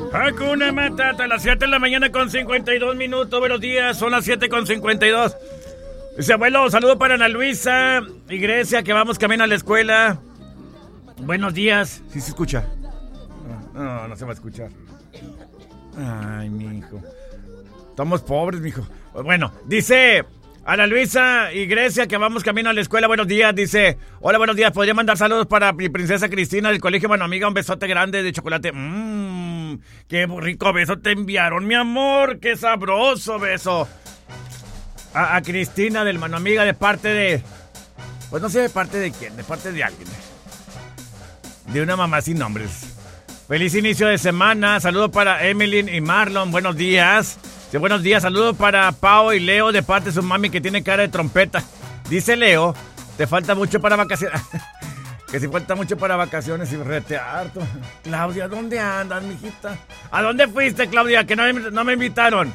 Hakuna Matata, a las 7 de la mañana con 52 minutos. Buenos días, son las 7 con 52. Dice, abuelo, saludo para Ana Luisa y Grecia, que vamos camino a la escuela. Buenos días. ¿Sí se escucha? No se va a escuchar. Ay, mijo. Estamos pobres, mijo. Bueno, dice Ana Luisa y Grecia, que vamos camino a la escuela. Buenos días, dice. Hola, buenos días. ¿Podría mandar saludos para mi princesa Cristina del colegio Mano Amiga? Un besote grande de chocolate. Qué rico beso te enviaron, mi amor. Qué sabroso beso. A Cristina del Mano Amiga de parte de... Pues no sé de parte de quién, de parte de alguien. De una mamá sin nombres. Feliz inicio de semana. Saludo para Emily y Marlon. Buenos días. Sí, buenos días. Saludo para Pao y Leo de parte de su mami que tiene cara de trompeta. Dice Leo, te falta mucho para vacaciones. Que si falta mucho para vacaciones y retear. Claudia, ¿dónde andas, mijita? ¿A dónde fuiste, Claudia? Que no me invitaron.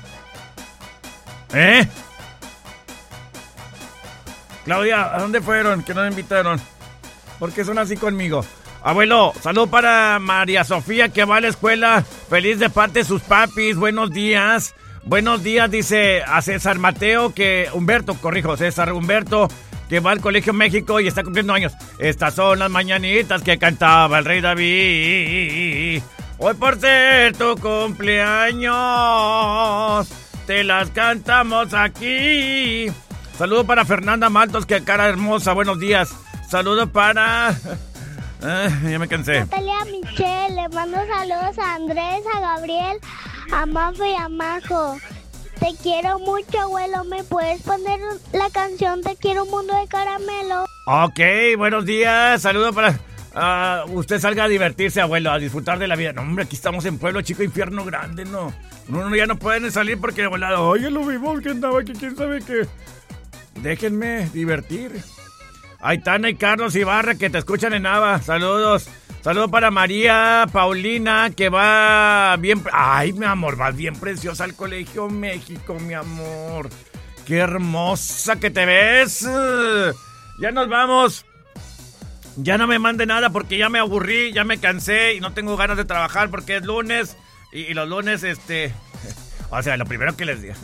Claudia, ¿a dónde fueron? Que no me invitaron. ¿Por qué son así conmigo? Abuelo, saludo para María Sofía, que va a la escuela. Feliz de parte de sus papis. Buenos días. Buenos días, dice a César Mateo, César Humberto, que va al Colegio México y está cumpliendo años. Estas son las mañanitas que cantaba el rey David. Hoy por ser tu cumpleaños, te las cantamos aquí. Saludo para Fernanda Maltos, que cara hermosa. Buenos días. Saludo para... ya me cansé. Natalia Michelle, le mando saludos a Andrés, a Gabriel, a Mafe y a Majo. Te quiero mucho, abuelo. ¿Me puedes poner la canción Te quiero un mundo de caramelo? Ok, buenos días. Saludo para... usted salga a divertirse, abuelo, a disfrutar de la vida. No, hombre, aquí estamos en Pueblo Chico, infierno grande, ¿no? Uno ya no pueden salir porque, abuelo, oye, lo vimos que andaba aquí, quién sabe qué. Déjenme divertir. Aitana y Carlos Ibarra, que te escuchan en Nava. Saludos. Saludos para María Paulina, que va bien... Ay, mi amor, vas bien preciosa al Colegio México, mi amor. Qué hermosa que te ves. Ya nos vamos. Ya no me mande nada porque ya me aburrí, ya me cansé y no tengo ganas de trabajar porque es lunes. Y los lunes, O sea, lo primero que les digo...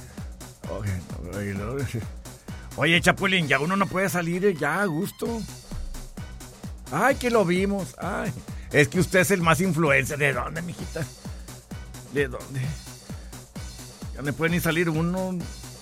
Oye, Chapulín, ya uno no puede salir ya a gusto. Ay, que lo vimos. Ay, es que usted es el más influencer. ¿De dónde, mijita? ¿De dónde? Ya no puede ni salir uno.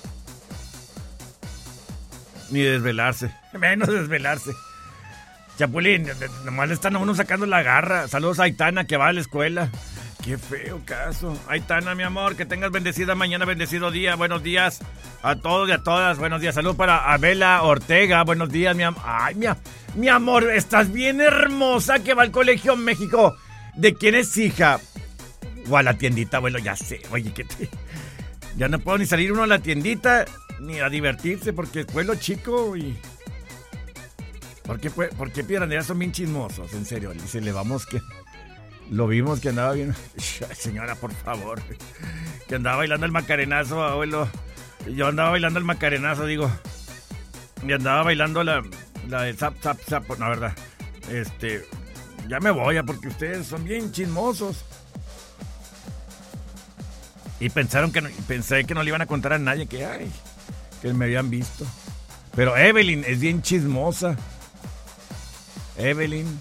Ni desvelarse. Menos desvelarse. Chapulín, nomás le están a uno sacando la garra. Saludos a Aitana, que va a la escuela. Qué feo caso. Aitana, mi amor, que tengas bendecida mañana, bendecido día. Buenos días a todos y a todas. Buenos días. Salud para Abela Ortega. Buenos días, mi amor. Ay, mi amor, estás bien hermosa, que va al Colegio México. ¿De quién es hija? O a la tiendita, abuelo, ya sé. Oye, ya no puedo ni salir uno a la tiendita ni a divertirse porque es pueblo chico y... ¿Por qué Piedras son bien chismosos? En serio, dice, le vamos que... Lo vimos que andaba bien... Señora, por favor. Que andaba bailando el macarenazo, abuelo. Yo andaba bailando el macarenazo, digo. Y andaba bailando la de zap, zap, zap. No, verdad. Ya me voy, porque ustedes son bien chismosos. Y pensé que no le iban a contar a nadie que me habían visto. Pero Evelyn es bien chismosa. Evelyn.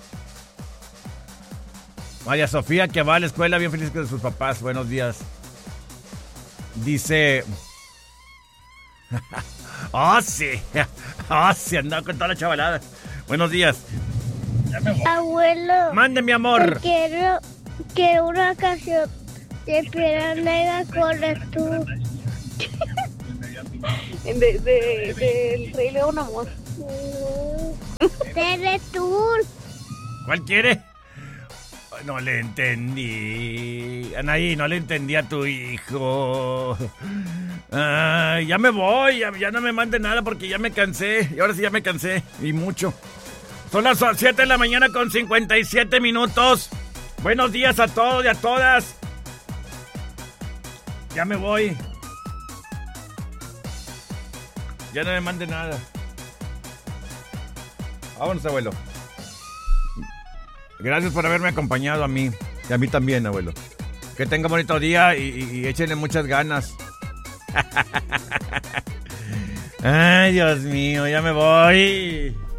María Sofía, que va a la escuela bien feliz con sus papás. Buenos días. Dice... sí, andaba con toda la chavalada. Buenos días. Ya me voy. Abuelo. Mande, mi amor. Quiero una canción de Piedra Negra, corre tú. Del Rey León, amor. De Retur. ¿Cuál quiere? No le entendí. Anaí, no le entendí a tu hijo. Ya me voy. Ya no me mande nada porque ya me cansé. Y ahora sí ya me cansé. Y mucho. Son las 7 de la mañana con 57 minutos. Buenos días a todos y a todas. Ya me voy. Ya no me mande nada. Vámonos, abuelo. Gracias por haberme acompañado a mí. Y a mí también, abuelo. Que tenga bonito día y échenle muchas ganas. Ay, Dios mío, ya me voy.